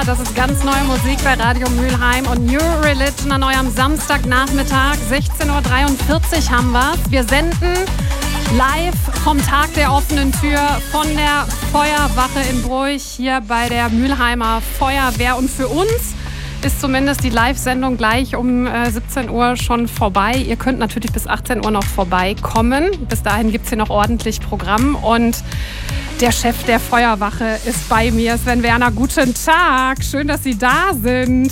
Das ist ganz neue Musik bei Radio Mülheim und New Religion neu am Samstagnachmittag. 16.43 Uhr haben wir's. Wir senden live vom Tag der offenen Tür von der Feuerwache in Bruch hier bei der Mülheimer Feuerwehr. Und für uns ist zumindest die Live-Sendung gleich um 17 Uhr schon vorbei. Ihr könnt natürlich bis 18 Uhr noch vorbeikommen. Bis dahin gibt es hier noch ordentlich Programm. Und der Chef der Feuerwache ist bei mir, Sven Werner. Guten Tag, schön, dass Sie da sind.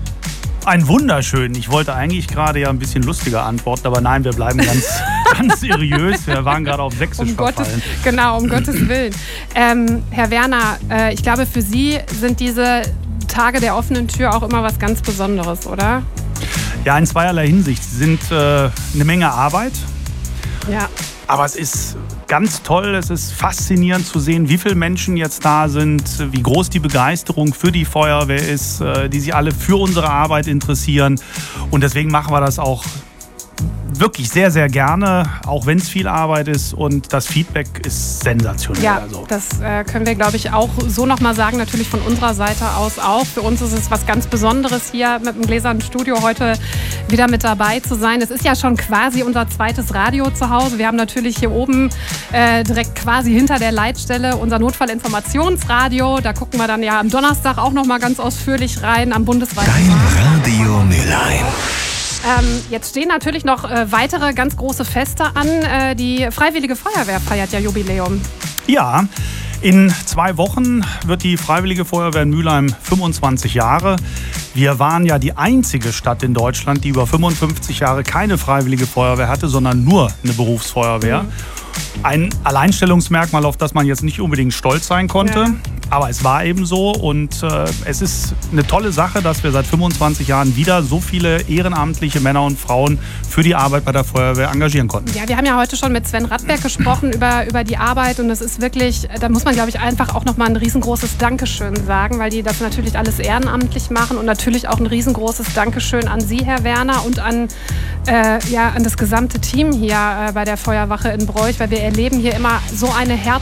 Ein wunderschön. Ich wollte eigentlich gerade ja ein bisschen lustiger antworten, aber nein, wir bleiben ganz seriös. Wir waren gerade auf Sächsisch verfallen. Um Gottes Willen. Herr Werner, ich glaube, für Sie sind diese Tage der offenen Tür auch immer was ganz Besonderes, oder? Ja, in zweierlei Hinsicht. Sie sind eine Menge Arbeit. Ja. Aber es ist ganz toll, es ist faszinierend zu sehen, wie viele Menschen jetzt da sind, wie groß die Begeisterung für die Feuerwehr ist, die sich alle für unsere Arbeit interessieren. Und deswegen machen wir das auch wirklich sehr, sehr gerne, auch wenn es viel Arbeit ist, und das Feedback ist sensationell. Ja, das können wir, glaube ich, auch so nochmal sagen, natürlich von unserer Seite aus auch. Für uns ist es was ganz Besonderes, hier mit dem Gläsernen Studio heute wieder mit dabei zu sein. Es ist ja schon quasi unser zweites Radio zu Hause. Wir haben natürlich hier oben direkt quasi hinter der Leitstelle unser Notfallinformationsradio. Da gucken wir dann ja am Donnerstag auch nochmal ganz ausführlich rein am bundesweiten Dein Radio Mülheim. Jetzt stehen natürlich noch weitere ganz große Feste an. Die Freiwillige Feuerwehr feiert ja Jubiläum. Ja, in 2 Wochen wird die Freiwillige Feuerwehr in Mülheim 25 Jahre. Wir waren ja die einzige Stadt in Deutschland, die über 55 Jahre keine Freiwillige Feuerwehr hatte, sondern nur eine Berufsfeuerwehr. Ein Alleinstellungsmerkmal, auf das man jetzt nicht unbedingt stolz sein konnte. Ja. Aber es war eben so, und es ist eine tolle Sache, dass wir seit 25 Jahren wieder so viele ehrenamtliche Männer und Frauen für die Arbeit bei der Feuerwehr engagieren konnten. Ja, wir haben ja heute schon mit Sven Radberg gesprochen über die Arbeit, und das ist wirklich, da muss man, glaube ich, einfach auch nochmal ein riesengroßes Dankeschön sagen, weil die das natürlich alles ehrenamtlich machen, und natürlich auch ein riesengroßes Dankeschön an Sie, Herr Werner, und an das gesamte Team hier bei der Feuerwache in Bruch, weil wir erleben hier immer so eine